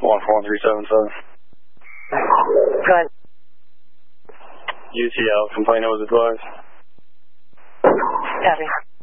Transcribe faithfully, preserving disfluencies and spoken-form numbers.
one four three seven seven. Go ahead. U T L, complaint was advised. Copy.